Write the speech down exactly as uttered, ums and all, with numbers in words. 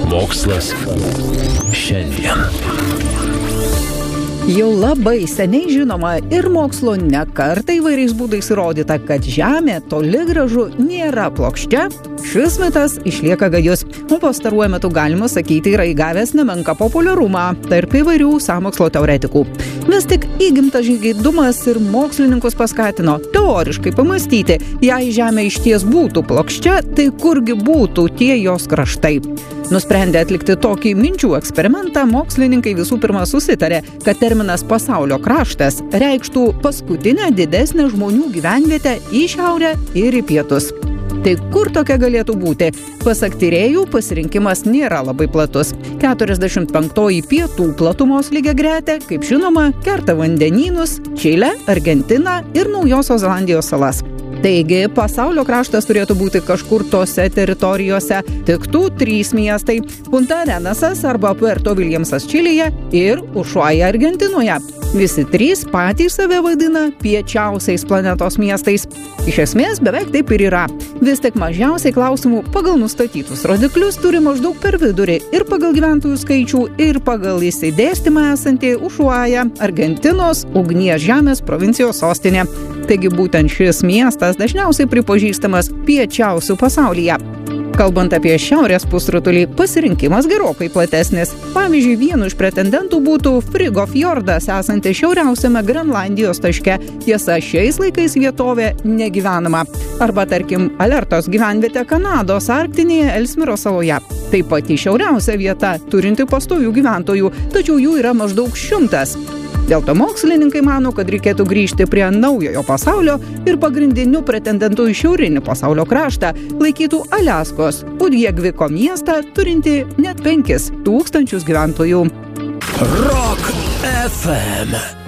Mokslas šiandien. Jau labai seniai žinoma ir mokslo ne kartą įvairiais būdais įrodyta, kad Žemė toli gražu nėra plokščia. Šis mitas išlieka gajus, o pastaruoju metu galima sakyti yra įgavęs nemenką populiarumą tarp įvairių sąmokslo teoretikų. Vis tik įgimtas žingeidumas ir mokslininkus paskatino teoriškai pamastyti, jei Žemė išties būtų plokščia, tai kurgi būtų tie jos kraštai. Nusprendę atlikti tokį minčių eksperimentą, mokslininkai visų pirma susitarė, kad terminas pasaulio kraštas reikštų paskutinę didesnę žmonių gyvenvietę į šiaurę ir į pietus. Tai kur tokia galėtų būti? Pasak tyrėjų, pasirinkimas nėra labai platus. keturiasdešimt penktoji pietų platumos lygiagretė, kaip žinoma, kerta vandenynus, Čilę, Argentiną ir Naujosios Zelandijos salas. Taigi, pasaulio kraštas turėtų būti kažkur tose teritorijose. Tiktų trys miestai – Punta Arenasas arba Puerto Williamsas Čilėje ir Ušuaja Argentinoje. Visi trys patys save vadina piečiausiais planetos miestais. Iš esmės, beveik taip ir yra. Vis tik mažiausiai klausimų pagal nustatytus rodiklius turi maždaug per vidurį ir pagal gyventojų skaičių, ir pagal išsidėstymą esantį Ušuaja, Argentinos ugnies žemės provincijos sostinė. Taigi būtent šis miestas dažniausiai pripažįstamas piečiausiu pasaulyje. Kalbant apie šiaurės pusrutulį, pasirinkimas gerokai platesnis. Pavyzdžiui, vienu iš pretendentų būtų Frigo fjordas, esantis šiauriausiame Grenlandijos taške. Tiesa, šiais laikais vietovė negyvenama. Arba, tarkim, Alertos gyvenvietė Kanados arktinėje Elsmiro saloje. Tai pati šiauriausia vieta, turinti pastovių gyventojų, tačiau jų yra maždaug šimtas. Dėl to mokslininkai mano, kad reikėtų grįžti prie naujojo pasaulio ir pagrindiniu pretendentu į šiaurinį pasaulio kraštą laikytų Aliaskos Udjegviko miestą, turinti net penkis tūkstančius gyventojų. Rock F M